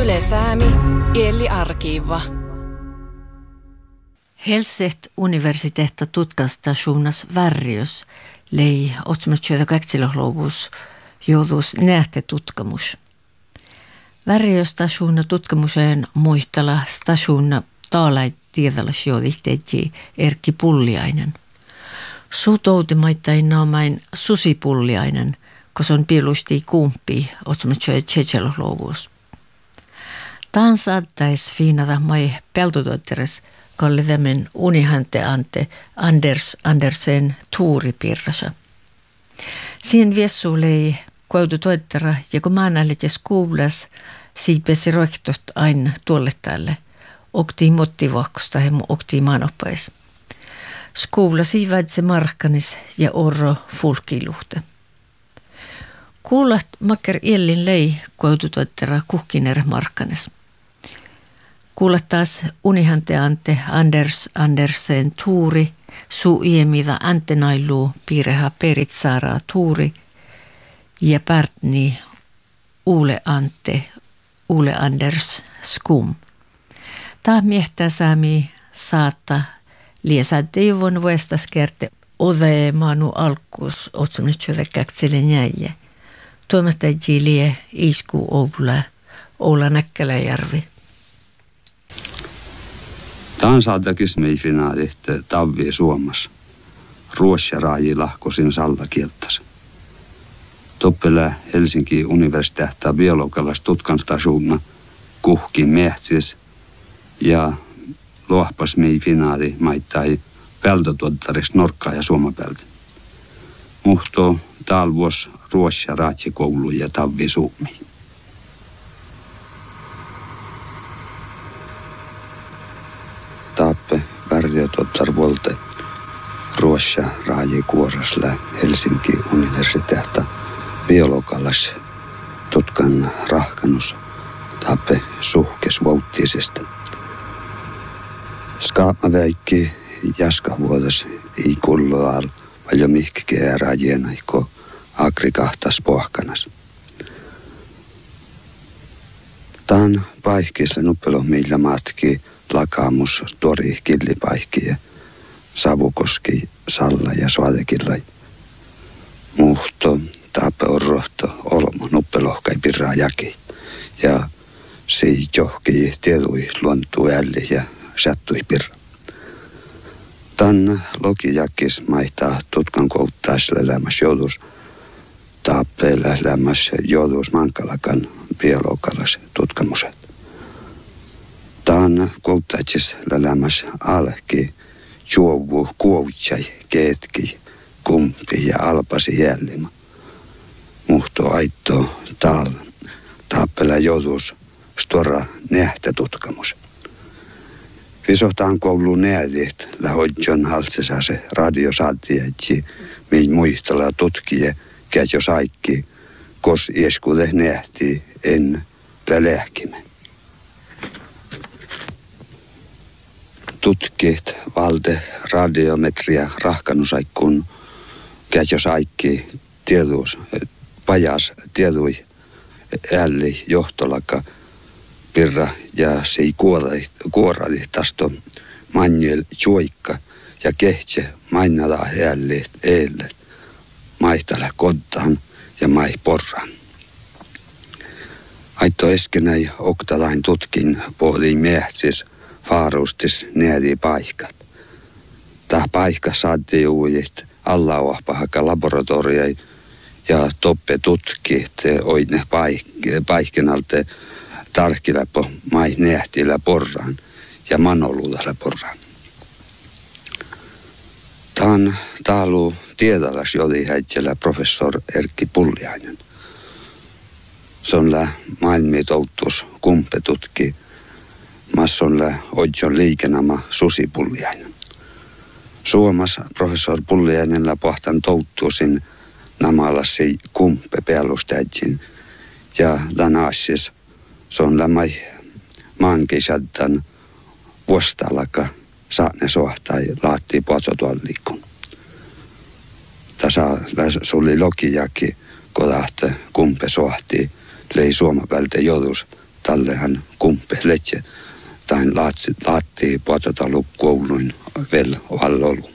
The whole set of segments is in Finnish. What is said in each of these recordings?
Yle Säämi, Elli Arkiva. Helsingin universiteetta tutkastationas Värjös lei 1920-luvussa jouduus nähte tutkamus. Värjöstationne tutkamuseen muistella stationne taalait tiedalas joodihteetti Erkki Pulliainen. Suutoutimaitain naamain Susi Pulliainen, kun on pilusti kumpi 1920-luvussa. Tämän saattais fiinata mai peltotuotteres kalli tämän unihante ante Andersen tuuripirrasa. Siinä viessu lei koitu toittera ja kun maanallites kuulas siipesi roiktot aina tuolle tälle. Oktiin motivohkosta ja oktiin maanoppais. Skuula siiväitse markkanis ja orro fulkiluhte. Kuulat makker Ellin lei koitu toittera kuhkiner markkanes. Kuulat taas unihante ante Andersen tuuri, suu iemida antenailu piireha perit saaraa tuuri ja pärtni Ule Anders skum. Tämä miehtää saami saattaa liesäätte juvon vuestaskerte ode maanu alkuus otsunut käkselen jäijä. Tuomasta lie isku Oula Näkkäläjärvi. Tämän saatakis mei finaalit tavvi Suomessa. Ruossaraaji lahkosin sallakieltänsä. Toppelä Helsinki universiteettä biologialas tutkanstationne kuhki mehtsis ja lohpas mei finaali maittai peltotuottaris Norkkaa ja Suomapeltä. Muhto talvos Ruossaraaji koulu ja tavvi Suomi. Taappe Värjötottar volte Ruossaraaji kuorasla Helsinki universiteettä biologialas tutkan rahkanus taappe suhkes vouttisesta. Skaama väikki jaskavuodas ei kulloal paljon mihkikeä rajenaiko agrikahtas pohkanas. Tämän paikkiisle nuppelo millä matki lakaamus tori killipaikki Savukoski, Salla ja Suatekillai. Muhto, taappe orrohto, olmo, nuppelohkai pirraa jaki. Ja si johki tiedui luontuu älli ja sattui pirra. Tän lokijakis maihtaa tutkan kouttais lämmäs joudus. Taappe lämmäs joudus mankalakan biologalas tutkamuset. Tän kouttais lämmäs alki. Juovu, kuovitsai, keetki, kumpi ja alpasi jällima. Muhto aitto taappela joutuus stora nähtä tutkamus. Visohtaan kouluun nähdit, lähoidjon haltsesase radiosaatietsi, mihin muistella tutkije, kätjo saikki, kos ieskude nähti en lähkime. Tutkit valde radiometria rahkanusaikkuun kätjo saikki tieduus pajas tiedui älli johtolaka pirra ja sei kuoradi tasto manjel juoikka ja kehtse mainnala älli eelle maihtala kodtaan ja mai porran. Aitto eskenäi oktalain tutkin puoliin mehtsis faarustis näri paikat. Tää paikka saatiin uudit allauahpahaka laboratoriai ja toppe tutkit oidne paikkenalte tarkkiläpö mai nähtilä porran ja manoluudella porran. Tämän taalu tiedalas joli häitsellä professor Erkki Pulliainen. Se on maailmitoutus kumpetutki. Massonle odjon liikenama Susi Pulliainen. Suomessa professor Pulliainen läpahtan touttuusin namalasi kumpe pealustäjin ja tänäsis se on lämmäi maankisattan vuostalaka saane sohtai laattii puotsotuollikun. Tässä suli lokijaki, kun lähtee kumpe sohtii lei Suomapeltä joutus tallehan kumpe letse. Tain laatti puototalu kouluin vel vallolu.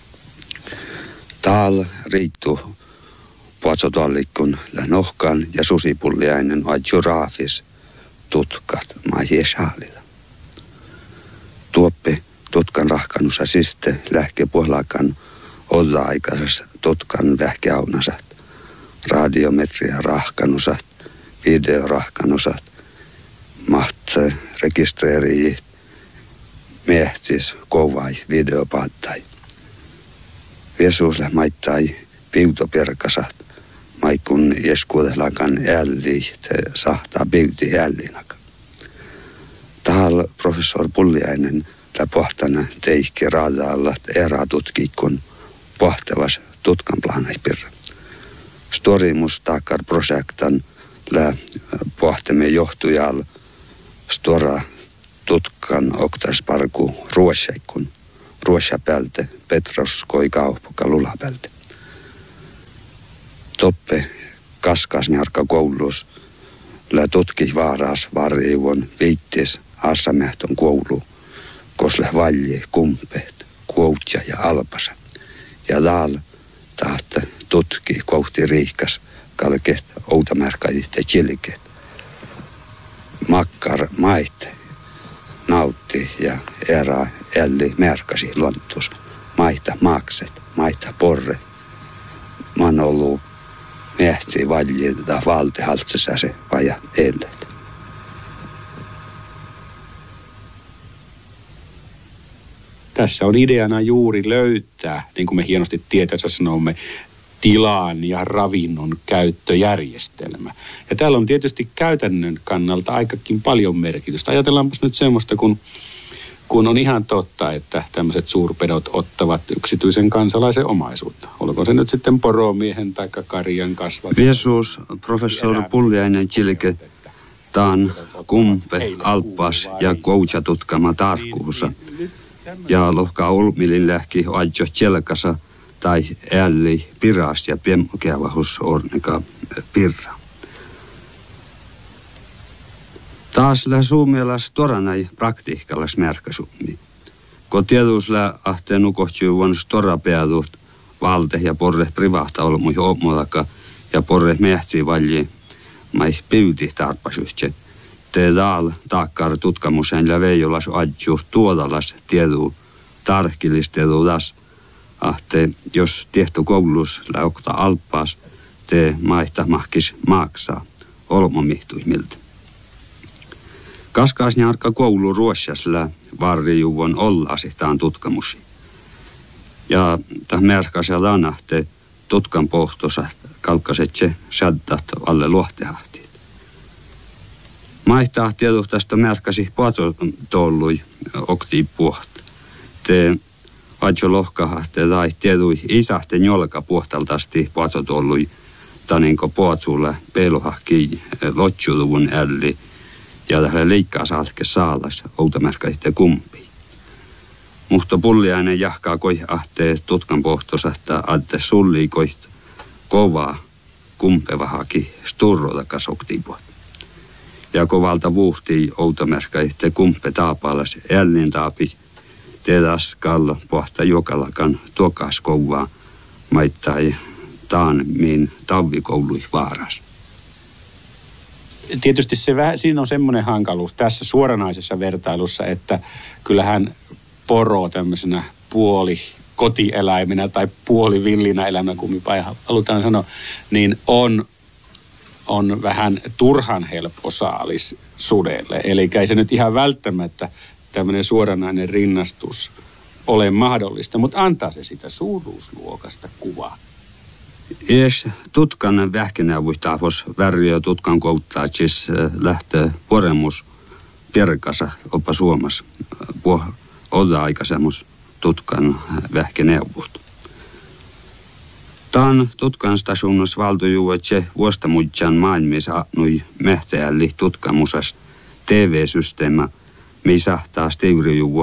Taal riittu puototallikun lähnohkan ja susipulliainen vai juraafis tutkat maihie shaalilla. Tuoppi tutkan rahkanusa siste lähke puhlakan olla-aikaisessa tutkan vähkeaunasat. Radiometria rahkanusat, videorahkanusat, maht registreeri miehtis kovai videopaattai. Viesuusle maittai piutoperkasat, maikun jeskuudeslakan älli sahtaa piuti ällinaka. Tahal professor Pulliainen läpohtana teikki raadaalla erätutkikun pohtavas tutkan plaanaipirra. Storimus taakar projektan lä pohtemme johtujal stora tutkan oktasparku ruosseikun ruossapälte Petroskoi kaupuka lulapälte. Toppe kaskasnjarka koulus lä tutki vaaras varivon viittis assamehton koulu kosle valji kumpeet kuoutja ja alpasa. Ja laal tahta tutki kohti riikas kalkeet outamärkajit ja chilikeet. Makkar mait nautti ja erä älli märkäsi lonttus. Maita makset, maita porre. Man ollut mehti valjilta valti haltsessa se vaja ellet. Tässä on ideana juuri löytää, niin kuin me hienosti tietäessä sanomme, tilan ja ravinnon käyttöjärjestelmä. Ja täällä on tietysti käytännön kannalta aikakin paljon merkitystä. Ajatellaanpas nyt semmoista, kun on ihan totta, että tämmöiset suurpedot ottavat yksityisen kansalaisen omaisuutta. Olko se nyt sitten poromiehen tai karjan kasvatus? Viesuus professor Pulliainen Chilke taan kumpe alppas ja koutsa tutkama tarkkuusa. Ja lohkaa ulmilin lähki ajo tjelkasa tai älli piras ja piemkeavahus orneka pirra. Taas lä suomelas toranai praktiikkalas märkäsummi. Kun tietysti ahteen nukohtjuu on storapeadut valte ja porre privahta olmui omolaka ja porre mehtsi valji mai pyyti tarpasystse. Te daal taakkar tutkamusen ja veijolas adju tuodalas tiedu tarkkilistedu das. Ahte, jos tehty koulus läukta alppas, te maita mahkis maksaa olmomihtuimilta. Kaskaasnjarka koulu Ruossiasla varrijuvon ollasihtaan tutkamusi. Ja täh märkäsellä anahte tutkan pohtosa kalkkasetse säddat alle luohtehahtiit. Maihtaa tietysti märkäsi puatollui oktii puht. Te adjo lohkahahte tai tietui isahte njolka puhtaltasti puatollui taninko puatsulle peilohahki lotsjuluvun älli. Ja tähän leikkaa saalke saalas outamärkäitte kumpi. Mutta Pulliainen jahkaa koihahte tutkan pohtosa, että sulli koihta kovaa kumpevahaki sturrota soktipuot. Ja kovalta vuhtii outamärkäitte kumpe taapalas ällin taapi. Tedas kallo pohta jokalakan tokas kovaa maittai taan min tavvikoului vaaras. Tietysti siinä on semmoinen hankaluus tässä suoranaisessa vertailussa, että kyllähän poro tämmöisenä puoli kotieläimenä tai puoli villinä elämänä, kummipa halutaan sanoa, niin on vähän turhan helppo saalis sudelle. Eli ei se nyt ihan välttämättä tämmöinen suoranainen rinnastus ole mahdollista, mutta antaa se sitä suuruusluokasta kuvaa. Jos tutkan vähkenävuistaavos värjö tutkan kouttaa, siis lähtee poremus perkasa oppa Suomessa olla aikaisemmus tutkan vähkenävuut. Tämän tutkan stationus valtujuu, että se vuostamudjan maailmissa nui mehtääli tutkamusas TV-systeemä, missä taas teuriujuu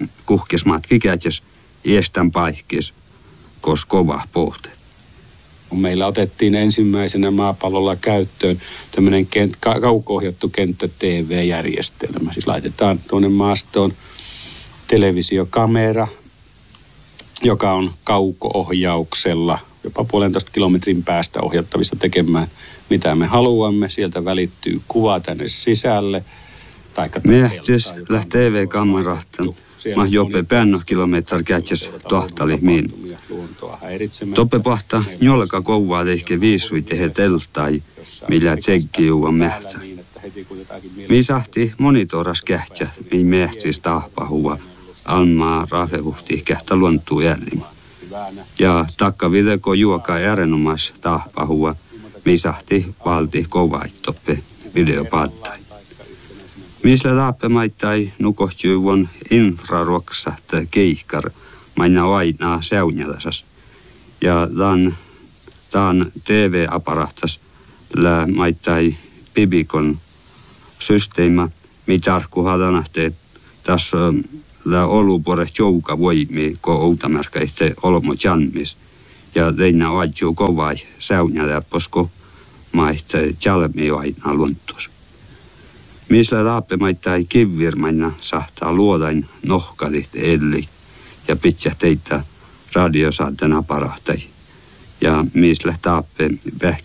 kuhkismaat kikätjes, iestän paihkis, kos kova pohte. Meillä otettiin ensimmäisenä maapallolla käyttöön tämmöinen kauko-ohjattu kenttä-TV-järjestelmä. Siis laitetaan tuonne maastoon televisiokamera, joka on kauko-ohjauksella jopa 1,5 kilometrin päästä ohjattavissa tekemään mitä me haluamme. Sieltä välittyy kuva tänne sisälle. Mehtis lähtee TV-kamerahtan. Mä jope 1 kilometri kätsäs tohtali miin. Toppe pahta jolka kouvaa tehke viisuit ja teltai, millä tsekki juuan mähtsäi. Mi sahti monitoras kähtsä, mi mehtis tahpahua. Almaa rafehuhti kähtä luontuu jällimä. Ja takka videko juokaa erinomas tahpahua, mi sahti valti kovaittoppe videopattai. Misla tappemaittai nukohtjuivon infraroksahta keihkar, maina vainaa seunjalasas. Ja tämän TV-aparahtas lä maittai bibikon systeema, mitä tarkkuhadanahte tässä lä olupuoret jouka voimi, ko outamärkä itse olmo janmis. Ja teinä vaidjuu kovai seunjala, posko maittai jalmi vainaa luontuus. Misla tappemaittai kivirmaina sahtaa luodain nohkadit ellit ja pitsä teitä radiosaatan aparahtai. Ja misla tappe